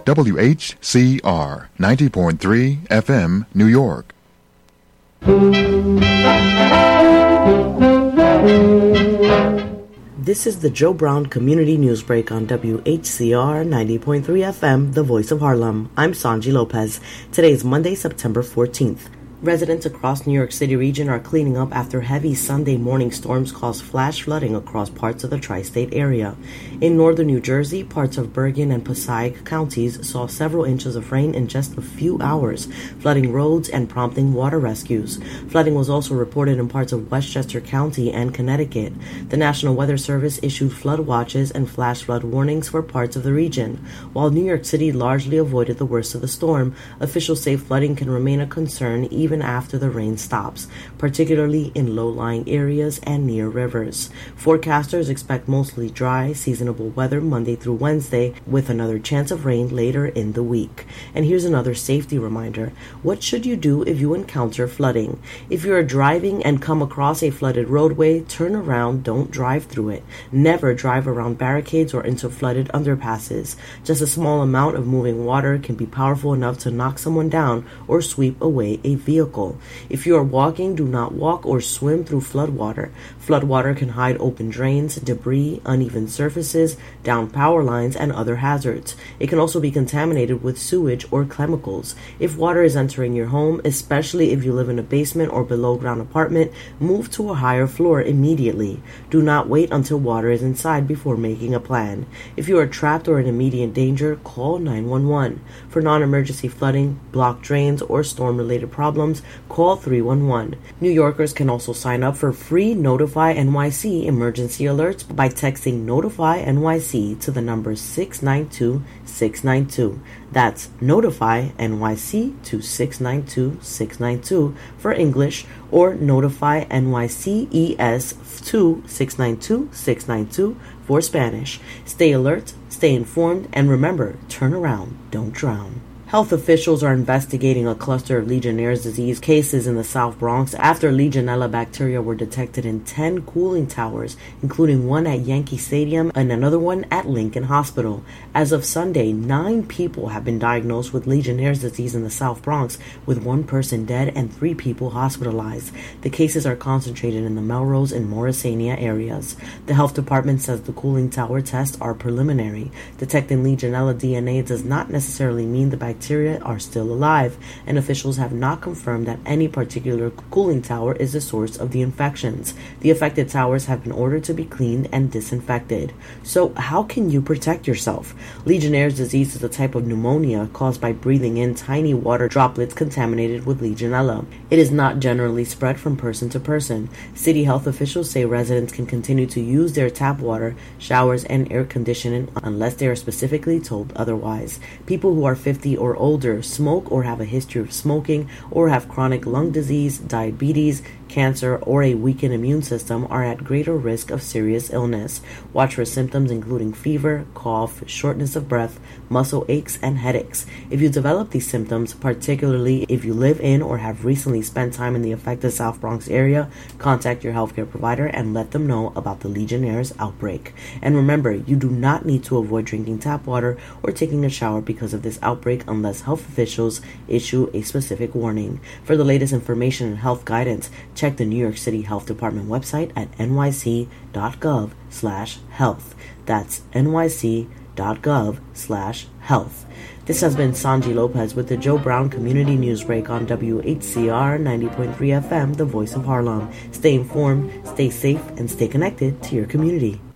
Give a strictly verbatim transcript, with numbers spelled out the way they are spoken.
W H C R ninety point three F M, New York. This is the Joe Brown Community News Break on W H C R ninety point three F M, the voice of Harlem. I'm Sanji Lopez. Today is Monday, September fourteenth. Residents across New York City region are cleaning up after heavy Sunday morning storms caused flash flooding across parts of the tri-state area. In northern New Jersey, parts of Bergen and Passaic counties saw several inches of rain in just a few hours, flooding roads and prompting water rescues. Flooding was also reported in parts of Westchester County and Connecticut. The National Weather Service issued flood watches and flash flood warnings for parts of the region. While New York City largely avoided the worst of the storm, officials say flooding can remain a concern even even after the rain stops, particularly in low-lying areas and near rivers. Forecasters expect mostly dry, seasonable weather Monday through Wednesday, with another chance of rain later in the week. And here's another safety reminder. What should you do if you encounter flooding? If you are driving and come across a flooded roadway, turn around, don't drive through it. Never drive around barricades or into flooded underpasses. Just a small amount of moving water can be powerful enough to knock someone down or sweep away a vehicle. If you are walking, do not walk or swim through floodwater. Floodwater can hide open drains, debris, uneven surfaces, down power lines, and other hazards. It can also be contaminated with sewage or chemicals. If water is entering your home, especially if you live in a basement or below-ground apartment, move to a higher floor immediately. Do not wait until water is inside before making a plan. If you are trapped or in immediate danger, call nine one one. For non-emergency flooding, blocked drains, or storm-related problems, call three one one. New Yorkers can also sign up for free Notify N Y C emergency alerts by texting Notify N Y C to the number six nine two six nine two. That's Notify N Y C to six nine two six nine two for English, or Notify N Y C E S to six nine two six nine two for Spanish. Stay alert, stay informed, and remember, turn around, don't drown. Health officials are investigating a cluster of Legionnaire's disease cases in the South Bronx after Legionella bacteria were detected in ten cooling towers, including one at Yankee Stadium and another one at Lincoln Hospital. As of Sunday, nine people have been diagnosed with Legionnaire's disease in the South Bronx, with one person dead and three people hospitalized. The cases are concentrated in the Melrose and Morrisania areas. The health department says the cooling tower tests are preliminary. Detecting Legionella D N A does not necessarily mean the bacteria Bacteria are still alive, and officials have not confirmed that any particular cooling tower is the source of the infections. The affected towers have been ordered to be cleaned and disinfected. So, how can you protect yourself? Legionnaire's disease is a type of pneumonia caused by breathing in tiny water droplets contaminated with Legionella. It is not generally spread from person to person. City health officials say residents can continue to use their tap water, showers, and air conditioning unless they are specifically told otherwise. People who are fifty or older, smoke or have a history of smoking, or have chronic lung disease, diabetes, cancer, or a weakened immune system are at greater risk of serious illness. Watch for symptoms including fever, cough, shortness of breath, muscle aches, and headaches. If you develop these symptoms, particularly if you live in or have recently spent time in the affected South Bronx area, contact your healthcare provider and let them know about the Legionnaire's outbreak. And remember, you do not need to avoid drinking tap water or taking a shower because of this outbreak unless health officials issue a specific warning. For the latest information and health guidance, check the New York City Health Department website at n y c dot gov slash health. That's n y c dot gov slash health. This has been Sanji Lopez with the Joe Brown Community News Break on W H C R ninety point three F M, the voice of Harlem. Stay informed, stay safe, and stay connected to your community.